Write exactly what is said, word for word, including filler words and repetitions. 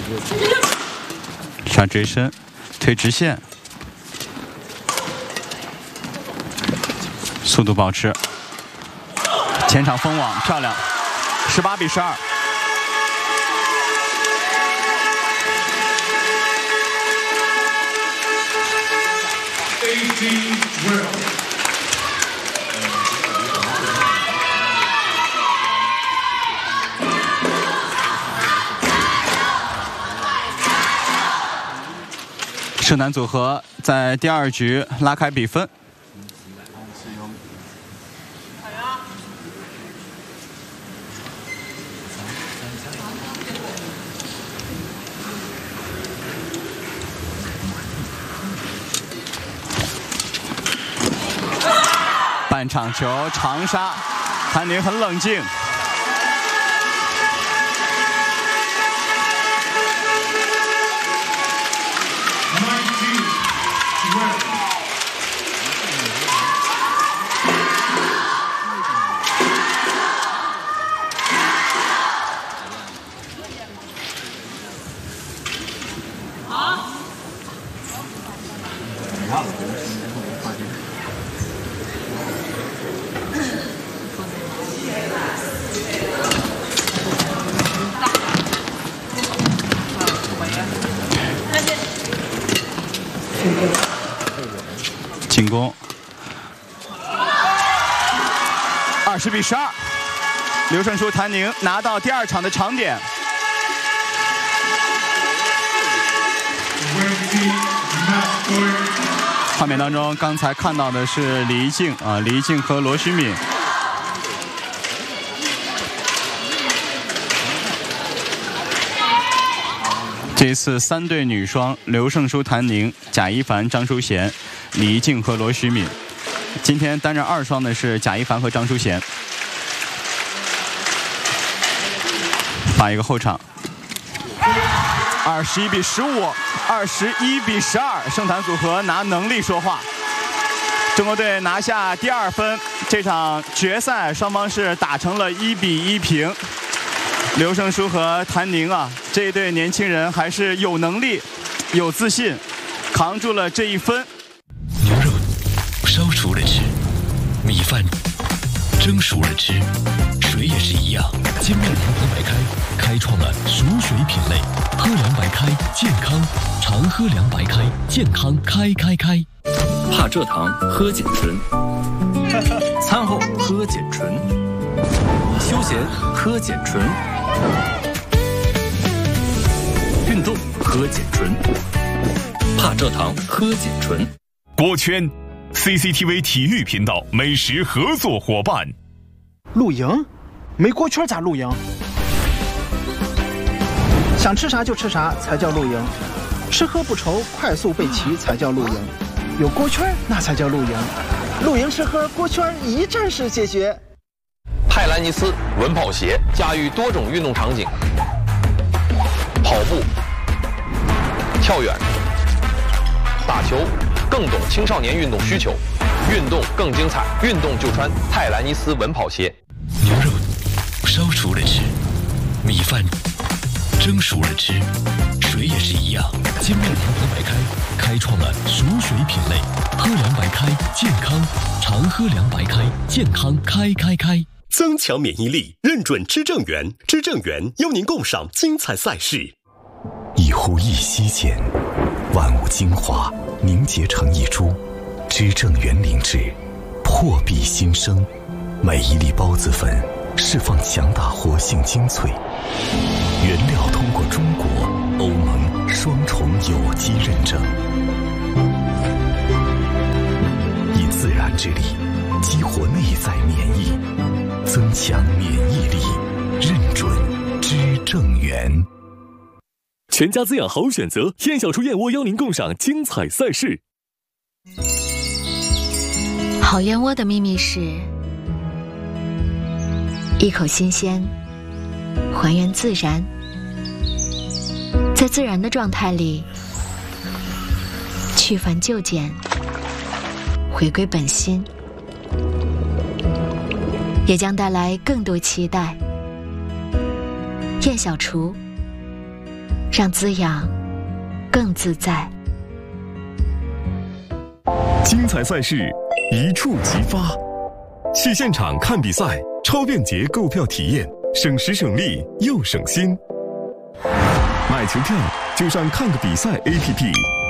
上追身，推直线，速度保持，前场封网，漂亮，十八比十二。胜男组合在第二局拉开比分。半场球长杀，谭宁很冷静。进攻，二十比十二，刘胜书、谭宁拿到第二场的长点。画面当中，刚才看到的是李怡静啊，李怡静和罗虚敏。这次三对女双，刘胜书、谭宁、贾一凡、张淑娴、李怡静和罗虚敏。今天担任二双的是贾一凡和张淑娴。发一个后场，二十一比十五，二十一比十二，胜谭组合拿能力说话。中国队拿下第二分，这场决赛双方是打成了一比一平。刘胜书和谭宁啊，这一对年轻人还是有能力、有自信，扛住了这一分。 牛肉烧熟了吃，米饭蒸熟了吃，水也是一样。精酿联合白开开创了熟水品类，喝凉白开健康，常喝凉白开健康开开开。 怕蔗糖喝碱醇，餐后喝碱醇，休闲喝碱醇。运动喝碱醇，怕蔗糖喝碱醇。 锅圈 C C T V 体育频道美食合作伙伴。 露营？没锅圈咋露营？想吃啥就吃啥才叫露营，吃喝不愁，快速备齐才叫露营。有锅圈那才叫露营，露营吃喝锅圈一站式解决。 泰兰尼斯稳跑鞋驾驭多种运动场景，跑步、跳远、打球，更懂青少年运动需求，运动更精彩，运动就穿泰兰尼斯稳跑鞋。 牛肉烧熟了吃，米饭蒸熟了吃，水也是一样。精酿联合白开开创了熟水品类，喝凉白开健康，常喝凉白开健康开开开。 增强免疫力，认准知正源，知正源邀您共赏精彩赛事。 一呼一吸间，万物精华凝结成一株，知正源灵芝，破壁新生。每一粒孢子粉释放强大活性精粹，原料通过中国、欧盟双重有机认证，以自然之力激活内在免疫，增强免疫力，认准知正源。 全家滋养好选择，燕小厨燕窝邀您共赏精彩赛事。 好燕窝的秘密是一口新鲜，还原自然，在自然的状态里去繁就简，回归本心，也将带来更多期待。燕小厨， 让滋养更自在。 精彩赛事，一触即发。去现场看比赛，超便捷购票体验，省时省力又省心。买球票就上看个比赛 A P P。